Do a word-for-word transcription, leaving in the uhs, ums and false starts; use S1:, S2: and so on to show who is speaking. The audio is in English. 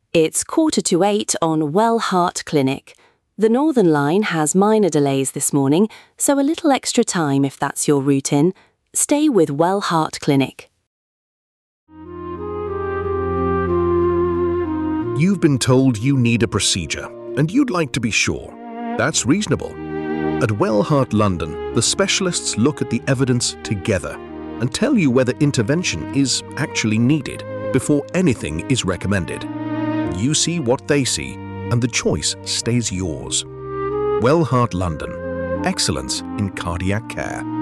S1: It's quarter to eight on Well Heart Clinic. The Northern Line has minor delays this morning, so a little extra time if that's your route in. Stay with Well Heart Clinic.
S2: You've been told you need a procedure, and you'd like to be sure. That's reasonable. At Well Heart London, the specialists look at the evidence together and tell you whether intervention is actually needed before anything is recommended. You see what they see, and the choice stays yours. Well Heart London. Excellence in cardiac care.